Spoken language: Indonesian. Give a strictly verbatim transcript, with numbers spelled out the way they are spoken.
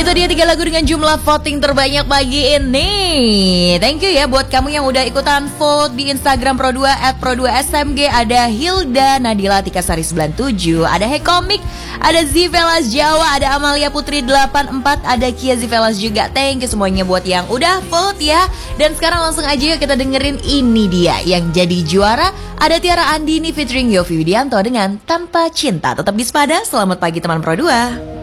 Itu dia tiga lagu dengan jumlah voting terbanyak pagi ini. Thank you ya buat kamu yang udah ikutan vote di Instagram Pro dua at Pro dua S M G. Ada Hilda Nadila Tika Sari sembilan tujuh, ada Hekomik, ada Zivelas Jawa, ada Amalia Putri delapan empat, ada Kia Zivelas juga. Thank you semuanya buat yang udah vote ya. Dan sekarang langsung aja yuk kita dengerin ini dia yang jadi juara. Ada Tiara Andini featuring Yovie Widianto dengan Tanpa Cinta. Tetap di Sepada, selamat pagi teman Pro dua.